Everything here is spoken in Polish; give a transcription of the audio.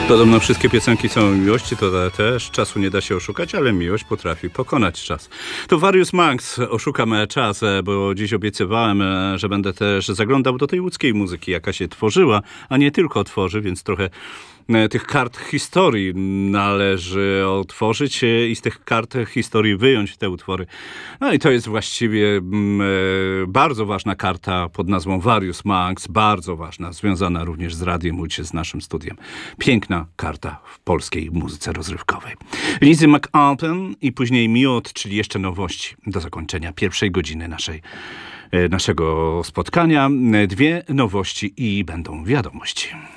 Podobno wszystkie piosenki są o miłości, to też czasu nie da się oszukać, ale miłość potrafi pokonać czas. To Various Monks, oszukam czas, bo dziś obiecywałem, że będę też zaglądał do tej łódzkiej muzyki, jaka się tworzyła, a nie tylko tworzy, więc trochę tych kart historii należy otworzyć i z tych kart historii wyjąć te utwory. No i to jest właściwie bardzo ważna karta pod nazwą Various Monks, bardzo ważna, związana również z Radiem Łódź, z naszym studiem. Piękna karta w polskiej muzyce rozrywkowej. Lizzy McAlpin i później Miot, czyli jeszcze nowości do zakończenia pierwszej godziny naszego spotkania. Dwie nowości i będą wiadomości.